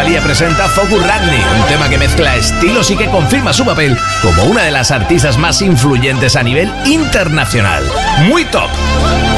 Thalía presenta Focus Ragni, un tema que mezcla estilos y que confirma su papel como una de las artistas más influyentes a nivel internacional. Muy top.